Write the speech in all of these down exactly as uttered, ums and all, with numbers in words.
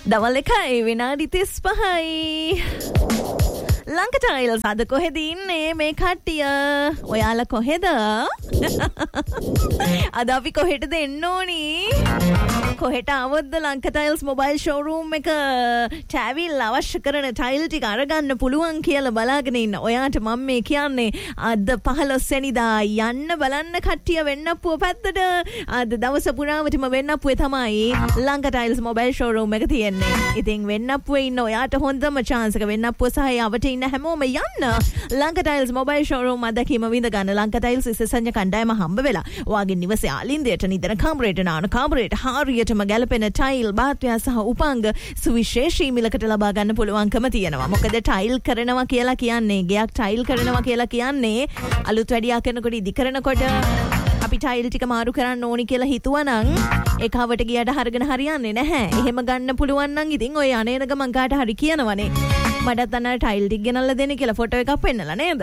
දවල් එකයි විනාඩි තිස් පහයි. ලංකටයිල්ස් අද කොහෙද ඉන්නේ මේ කට්ටිය? ඔයාලා කොහෙද? අද අපි කොහෙටද එන්න ඕනි? කොහෙට આવොත්ද ලංකටයිල්ස් මොබයිල් ෂෝරූම් එක ටැවිල් අවශ්‍ය කරන ටයිල් ටික අරගන්න පුළුවන් කියලා බලාගෙන ඉන්න ඔයාට මම මේ කියන්නේ අද පහළොස් වෙනිදා යන්න බලන්න කට්ටිය වෙන්නපුව පැත්තට. අද දවස පුරාවටම වෙන්නපුවේ තමයි ලංකටයිල්ස් මොබයිල් ෂෝරූම් එක තියෙන්නේ. ඉතින් වෙන්නපුවේ ඉන්න ඔයාට හොඳම chance එක වෙන්නපුව සහ යවට ඉන්න හැමෝම යන්න ලංකටයිල්ස් මොබයිල් ෂෝරූම් අදකීම විඳ ගන්න. ලංකටයිල්ස් විශේෂඥ කණ්ඩායම හම්බ වෙලා ඔයාගේ නිවසේ ආලින්දයට නිදන කාමරයට නාන කාමරයට හරියටම ගැලපෙන ටයිල් බාත්‍ය සහ උපාංග සුවිශේෂී මිලකට ලබා ගන්න පුළුවන්කම තියෙනවා. මොකද ටයිල් කරනවා කියලා කියන්නේ ගෙයක් ටයිල් කරනවා කියලා කියන්නේ අලුත් වැඩියා කරනකොට ඉදි කරනකොට අපි ටයිල් ටික මාරු කරන්න ඕනි කියලා හිතුවනම් ඒකවට ගියට හරගෙන හරියන්නේ නැහැ. එහෙම ගන්න පුළුවන් නම් ඉතින් ඔය අනේන ගමන් කාට හරි කියනවනේ මටත් අන්න ටයිල් ටික ගෙනල්ලා දෙන්න කියලා ෆොටෝ එකක් පෙන්නලා නේද?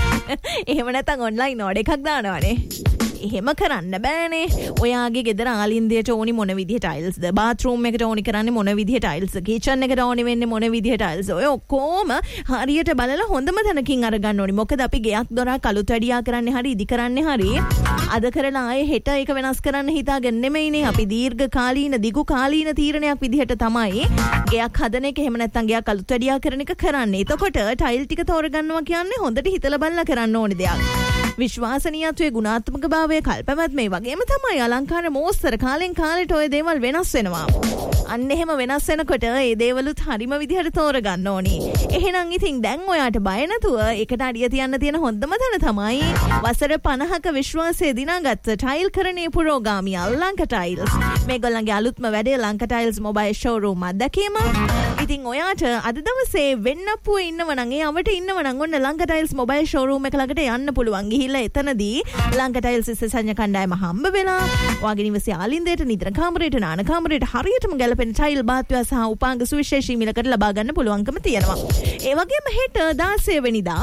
එහෙම නැත්නම් ඔන්ලයින් ඕඩර් එකක් දානවනේ. එහෙම කරන්න බෑනේ. ඔයාගේ ගෙදර ආලින්දයට ඕනි මොන විදිහේ ටයිල්ස්ද? බාත්රූම් එකට ඕනි කරන්නේ මොන විදිහේ ටයිල්ස්ද? කිචන් එකට ඕනි වෙන්නේ මොන විදිහේ ටයිල්ස්ද? ඔය ඔක්කොම හරියට බලලා හොඳම තැනකින් අරගන්න ඕනි. මොකද අපි ගෙයක් දොරක් අලුත් වැඩියා කරන්නේ හරි ඉදි කරන්නේ හරි අද කරලා ආයේ හෙට ඒක වෙනස් කරන්න හිතාගෙන නෙමෙයිනේ. අපි දීර්ඝ කාලීන දිගු කාලීන තීරණයක් විදිහට තමයි ගෙයක් හදන එක. එහෙම නැත්නම් ගෙයක් අලුත් වැඩියා කරන එක කරන්නේ. එතකොට ටයිල් ටික තෝරගන්නවා කියන්නේ හොඳට හිතලා බලලා කරන්න ඕනි දෙයක්. විශ්වාසනීයත්වයේ ගුණාත්මක භාවයේ කල්පවත් මේ වගේම තමයි අලංකාර මෝස්තර කාලෙන් කාලෙට ඔය දේවල් වෙනස් වෙනවා. අන්න එහෙම වෙනස් වෙනකොට ඒ දේවලුත් හරිම විදිහට තෝරගන්න ඕනි. එහෙනම් ඉතින් දැන් ඔයාට බය නැතුව ඒකට අඩිය තියන්න තියෙන හොඳම තැන තමයි වසර පනහක විශ්වාසයේ දිනාගත්ත ටයිල් කරණයේ පුරෝගාමී ලංකටයිල්ස්. මේගොල්ලන්ගේ අලුත්ම වැඩේ ලංකටයිල්ස් මොබයිල් ෂෝරූම් අත්දැකීම. ඉතින් ඔයාට අද දවසේ වෙන්නපුවේ ඉන්නව නම් ඒ අවට ඉන්නව නම් ඔන්න ලංකටයිල්ස් මොබයිල් ෂෝරූම් එක ළඟට යන්න පුළුවන්. ගිහිල්ලා එතනදී ලංකටයිල්ස් විශේෂඥ කණ්ඩායම හම්බ වෙලා ඔයාගේ නිවසේ ආලින්දයට නිදන කාමරයට නාන කාමරයට හරියටම ගැලපෙන ටයිල් බාත්‍ය සහ උපාංග සුවිශේෂී මිලකට ලබා ගන්න පුළුවන්කම තියෙනවා. ඒ වගේම හෙට දාසය වෙනිදා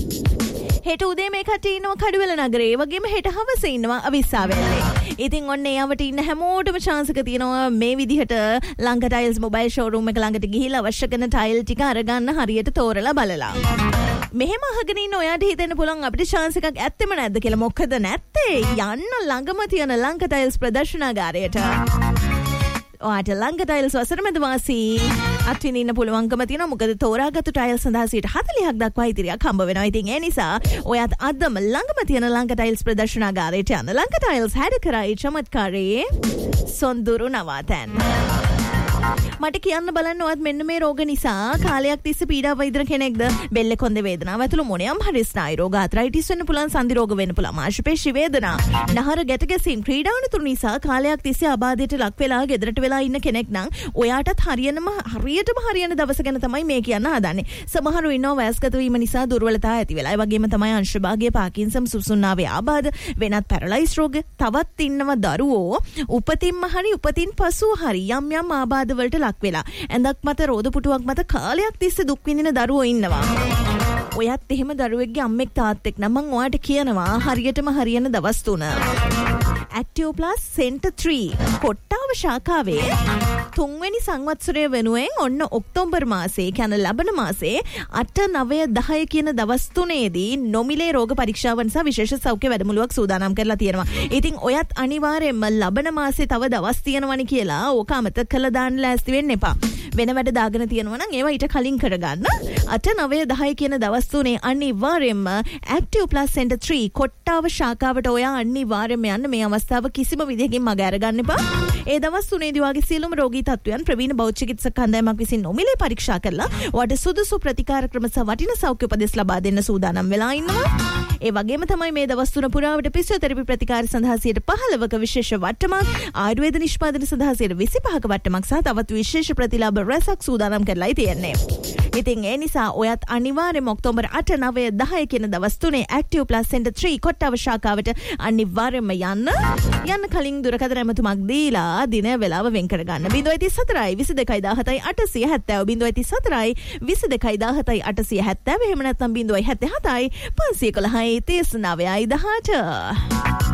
හෙට උදේ මේ කට්ටිය ඉන්නවා කඩුවෙල නගරේ. ඒ වගේම හෙට හවස ඉන්නවා අවිස්සාවැල්ලේ. ඉතින් ඔන්න ඒ යවට ඉන්න හැමෝටම chance එක තියෙනවා මේ විදිහට ලංකටයිල්ස් මොබයිල් ෂෝරූම් එක ළඟට ගිහිල්ලා අවශ්‍ය කරන ටයිල් ටික අරගන්න හරියට තෝරලා බලලා. මෙහෙම අහගෙන ඉන්න ඔයාට හිතෙන්න පුළුවන් අපිට chance එකක් ඇත්තෙම නැද්ද කියලා. මොකද නැත්තේ යන්න ළඟම තියෙන ලංකටයිල්ස් ප්‍රදර්ශනාගාරයට. ඔයාට ලංකටයිල්ස් වසරමැද වාසී අත්විඳින්න පුළුවන්කම තියෙනවා. මොකද තෝරාගත්තු ටයිල් සඳහා සිට හතළිහක් දක්වා ඉතිරියක් හම්බ වෙනවා. ඉතින් ඒ නිසා ඔයාත් අදම ළඟම තියෙන ලංකටයිල්ස් ප්‍රදර්ශනාගාරයට යන්න. ලංකටයිල්ස් හැඩ කරයි චමත්කාරයේ සොඳුරු නවාතැන්. මට කියන්න බලන්න ඔයත් මෙන්න මේ රෝග නිසා කාලයක් තිස්සේ පීඩා වෛද්‍ය කෙනෙක්ද? බෙල්ල කොන්ද වේදනාව ඇතුළු මොනියම් හරි ස්නායු රෝග ආතරයිටිස් වෙන්න පුළුවන්, සන්ධි රෝග වෙන්න පුළුවන්, මාංශපේශි වේදනා, නහර ගැට ගැසීම්, ක්‍රීඩාවනතුරු නිසා කාලයක් තිස්සේ අබාධයට ලක් වෙලා ගෙදරට වෙලා ඉන්න කෙනෙක් නම් ඔයාටත් හරියනම හරියටම හරියන දවස ගැන තමයි මේ කියන්න හදන්නේ. සමහරව ඉන්නවා වයස්ගත වීම නිසා දුර්වලතා ඇති වෙලා. ඒ වගේම තමයි අංශභාගයේ පාකින්සම් සුසුම්නාවේ ආබාධ, වෙනත් පැරලයිස් රෝග, තවත් ඉන්නවා දරුවෝ උපතින්ම හරි උපතින් පසු හරි යම් යම් ආබාධ වලට ලක් වෙලා ඇඳක් මත රෝද පුටුවක් මත කාලයක් තිස්සේ දුක් විඳින දරුවෝ ඉන්නවා. ඔයත් එහෙම දරුවෙක්ගේ අම්මෙක් තාත්තෙක් නම් මම ඔයාට කියනවා හරියටම හරියන දවස් තුන. Active Plus Center three Kottawa ශාඛාවේ තුන්වෙනි සංවත්සරය වෙනුවෙන් ඔන්න ඔක්තෝබර් මාසයේ කියන ලබන මාසයේ අට නවය දහය කියන දවස් තුනේදී නොමිලේ රෝග පරීක්ෂාවන් සහ විශේෂ සෞඛ්‍ය වැඩමුළුවක් සූදානම් කරලා තියෙනවා. ඉතින් ඔයත් අනිවාර්යයෙන්ම ලබන මාසේ තව දවස් තියෙනවනි කියලා ඕක අමතක කරලා දාන්න ලෑස්ති වෙන්න එපා. වෙන වැඩ දාගෙන තියෙනවා නම් ඒවා ඊට කලින් කරගන්න. අට නවය දහය කියන දවස් තුනේ අනිවාර්යයෙන්ම Active Plus Center three Kottawa ශාඛාවට ඔයා අනිවාර්යයෙන්ම යන්න. මේ අවස්ථාව කිසිම විදිහකින් මග අරගන්න එපා. ඒ දවස් තුනේදී වාගේ සියලුම රෝගී තත්ත්වයන් ප්‍රවීණ බෞද්ධ චිකිත්සක කණ්ඩායමක් විසින් නොමිලේ පරීක්ෂා කරලා ඔයාට සුදුසු ප්‍රතිකාර ක්‍රම සහ වටිනා සෞඛ්‍ය උපදෙස් ලබා දෙන්න සූදානම් වෙලා ඉන්නවා. ඒ වගේම තමයි මේ දවස් තුන පුරාවට ෆිසියෝതെරපි ප්‍රතිකාර සඳහා සියයට පහළවක විශේෂ වට්ටමක්, ආයුර්වේද නිෂ්පාදන සඳහා සියයට විසිපහක වට්ටමක් සහ තවත් විශේෂ ප්‍රතිලාභ රැසක් සූදානම් කරලායි තියෙන්නේ. ඉතින් ඒ නිසා ඔයත් අනිවාර්යයෙන්ම ඔක්තෝබර් අට නවය දහය කියන දවස් තුනේ Active Plus Center three Kottawa ශාඛාවට අනිවාර්යයෙන්ම යන්න. යන්න කලින් දුරකථන ඇමතුමක් දීලා දින වේලාව වෙන් කරගන්න. zero three four විසි දෙකයි දාහතයි අටසිය හැත්තෑ zero three four විසි දෙකයි දාහතයි අටසිය හැත්තෑ එහෙම නැත්නම් zero seven seven පන්සිය එකොළහයි තිස් නවයයි දහඅට.